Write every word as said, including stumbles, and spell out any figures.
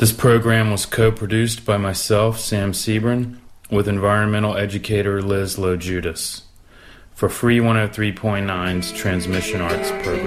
This program was co-produced by myself, Sam Sebrin, with environmental educator Liz Lowe Judas for Free one oh three point nine's Transmission Arts program.